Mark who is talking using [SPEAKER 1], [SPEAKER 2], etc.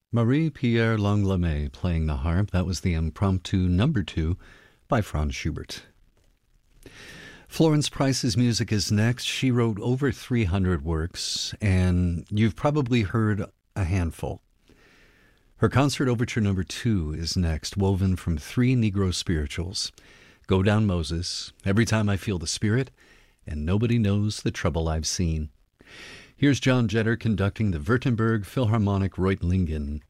[SPEAKER 1] Marie-Pierre Langlois playing the harp. That was the Impromptu Number 2 by Franz Schubert. Florence Price's music is next. She wrote over 300 works, and you've probably heard a handful. Her Concert Overture Number 2 is next, woven from 3 Negro spirituals. Go Down Moses, Every Time I Feel the Spirit, and Nobody Knows the Trouble I've Seen. Here's John Jetter conducting the Württemberg Philharmonic Reutlingen